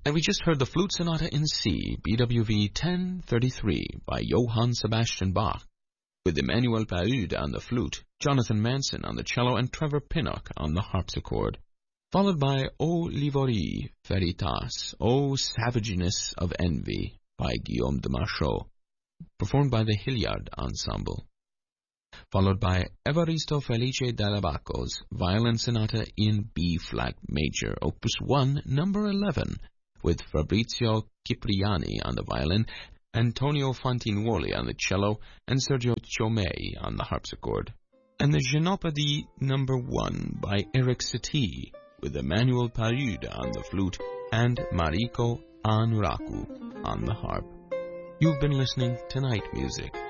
And we just heard the Flute Sonata in C, BWV 1033 by Johann Sebastian Bach, with Emmanuel Paud on the flute, Jonathan Manson on the cello, and Trevor Pinnock on the harpsichord, followed by O Livorie Veritas, O Savageness of Envy by Guillaume de Machaut, performed by the Hilliard Ensemble, followed by Evaristo Felice Dell'Abaco's Violin Sonata in B-flat major, Opus 1, number 11, with Fabrizio Cipriani on the violin, Antonio Fantinuoli on the cello, and Sergio Ciomei on the harpsichord, and the Genopody number 1 by Eric Satie, with Emmanuel Paud on the flute and Mariko Anuraku on the harp. You've been listening to Night Music